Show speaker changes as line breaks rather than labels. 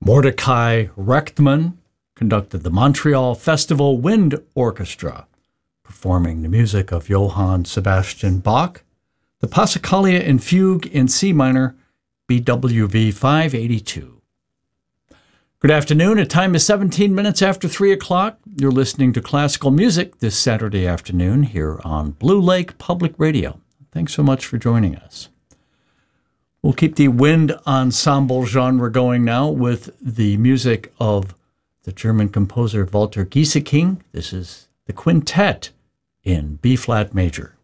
Mordecai Rechtman conducted the Montreal Festival Wind Orchestra, performing the music of Johann Sebastian Bach, the Passacaglia in Fugue in C minor, BWV 582. Good afternoon. The time is 17 minutes after 3 o'clock. You're listening to classical music this Saturday afternoon here on Blue Lake Public Radio. Thanks so much for joining us. We'll keep the wind ensemble genre going now with the music of the German composer Walter Gieseking. This is the quintet in B-flat major.